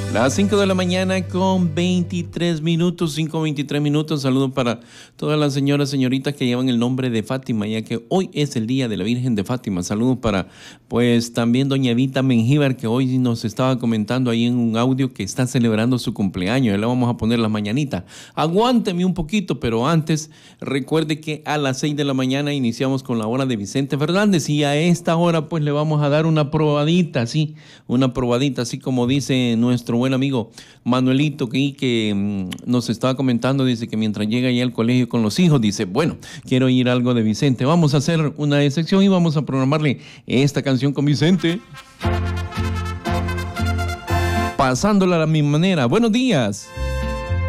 Las 5 de la mañana con 23 minutos, 5:23 minutos. Saludos para todas las señoras, señoritas que llevan el nombre de Fátima, ya que hoy es el día de la Virgen de Fátima. Saludos para, pues, también doña Evita Mengíbar, que hoy nos estaba comentando ahí en un audio que está celebrando su cumpleaños. Ya le vamos a poner las mañanitas. Aguánteme un poquito, pero antes, recuerde que a las 6 de la mañana iniciamos con la hora de Vicente Fernández, y a esta hora, pues, le vamos a dar una probadita, sí, una probadita, así como dice nuestro buen amigo Manuelito, que nos estaba comentando. Dice que mientras llega ya al colegio con los hijos, dice, bueno, quiero oír algo de Vicente. Vamos a hacer una excepción y vamos a programarle esta canción con Vicente, pasándola a mi manera. Buenos días.